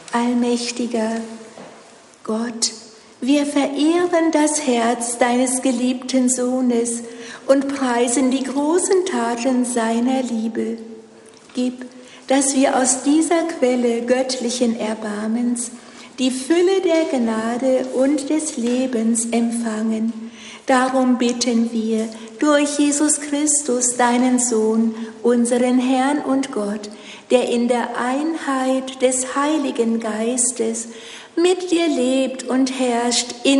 Allmächtiger Gott, wir verehren das Herz deines geliebten Sohnes und preisen die großen Taten seiner Liebe. Gib, dass wir aus dieser Quelle göttlichen Erbarmens die Fülle der Gnade und des Lebens empfangen. Darum bitten wir durch Jesus Christus, deinen Sohn, unseren Herrn und Gott, der in der Einheit des Heiligen Geistes mit dir lebt und herrscht in